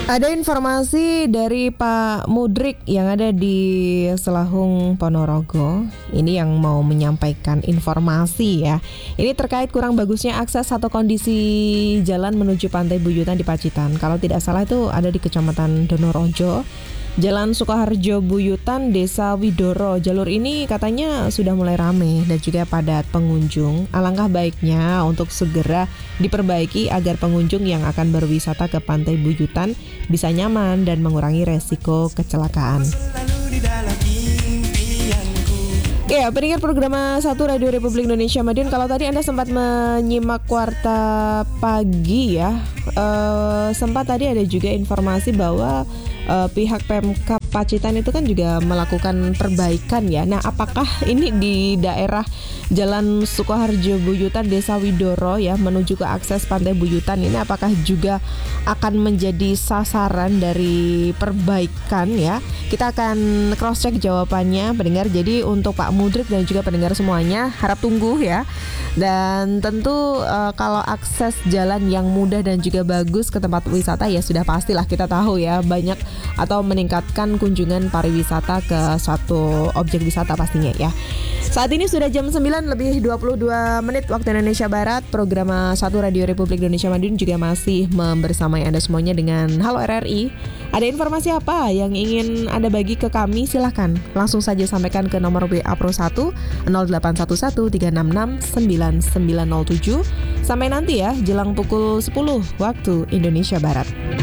Ada informasi dari Pak Mudrik yang ada di Selahung Ponorogo. Ini yang mau menyampaikan informasi ya. Ini terkait kurang bagusnya akses atau kondisi jalan menuju Pantai Buyutan di Pacitan. Kalau tidak salah itu ada di Kecamatan Donorojo, Jalan Sukoharjo Buyutan, Desa Widoro. Jalur ini katanya sudah mulai ramai dan juga padat pengunjung. Alangkah baiknya untuk segera diperbaiki agar pengunjung yang akan berwisata ke Pantai Buyutan bisa nyaman dan mengurangi resiko kecelakaan. Ya, pendengar program 1 Radio Republik Indonesia Madiun, kalau tadi Anda sempat menyimak Warta Pagi ya, sempat tadi ada juga informasi bahwa pihak Pemkab Pacitan itu kan juga melakukan perbaikan ya. Nah, apakah ini di daerah Jalan Sukoharjo Buyutan, Desa Widoro ya, menuju ke akses Pantai Buyutan ini apakah juga akan menjadi sasaran dari perbaikan ya? Kita akan cross check jawabannya pendengar. Jadi untuk Pak Mudrik dan juga pendengar semuanya, harap tunggu ya. Dan tentu kalau akses jalan yang mudah dan juga bagus ke tempat wisata ya sudah pastilah kita tahu ya, banyak atau meningkatkan kunjungan pariwisata ke suatu objek wisata pastinya ya. Saat ini sudah jam 9:22 waktu Indonesia Barat. Program 1 Radio Republik Indonesia Madiun juga masih membersamai Anda semuanya dengan Halo RRI. Ada informasi apa yang ingin Anda bagi ke kami? Silahkan langsung saja sampaikan ke nomor WA Pro 1 0811 366 9907. Sampai nanti ya jelang pukul 10 waktu Indonesia Barat.